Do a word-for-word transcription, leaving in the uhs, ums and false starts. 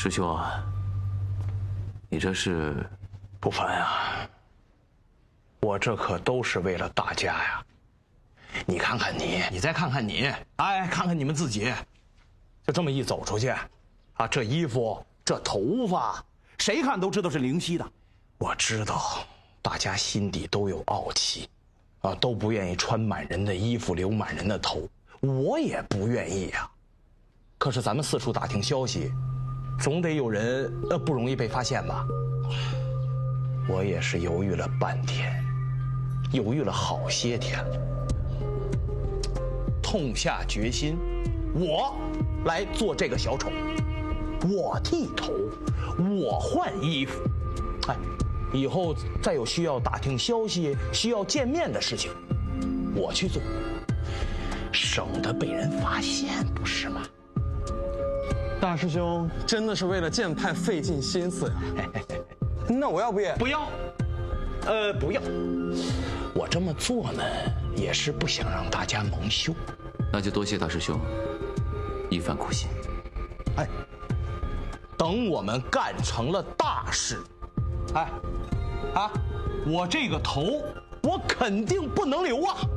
师兄啊，你这是？ 不凡啊，我这可都是为了大家呀。你看看你，你再看看你，哎，看看你们自己，就这么一走出去，啊，这衣服、这头发，谁看都知道是灵犀的。我知道，大家心底都有傲气，啊，都不愿意穿满人的衣服，留满人的头。我也不愿意呀。可是咱们四处打听消息，总得有人呃不容易被发现吧？我也是犹豫了半天，犹豫了好些天了，痛下决心，我来做这个小丑，我剃头，我换衣服。哎，以后再有需要打听消息、需要见面的事情，我去做，省得被人发现，不是吗？ 大师兄真的是为了剑派费尽心思呀！那我要不也不要？呃，不要。我这么做呢，也是不想让大家蒙羞。 那就多谢大师兄一番苦心。 哎，等我们干成了大事，哎，啊，我这个头我肯定不能留啊！